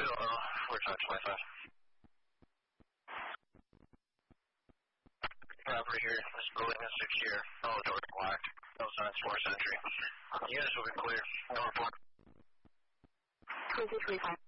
We're talking 25. Property here. This building is secure. All the doors locked. No signs force entry. Units will be clear. No report. 2225.